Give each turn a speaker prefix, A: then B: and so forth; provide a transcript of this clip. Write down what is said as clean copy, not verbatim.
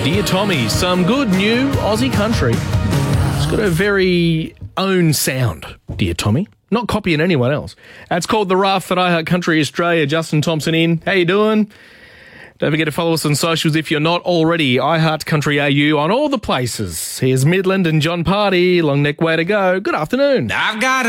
A: Dear Tommy, some good new Aussie country. It's got a very own sound, Dear Tommy. Not copying anyone else. It's called The Rough at iHeart Country Australia. Justin Thompson in. How you doing? Don't forget to follow us on socials if you're not already. iHeart Country AU on all the places. Here's Midland and John Party. Long neck way to go. Good afternoon.
B: I've got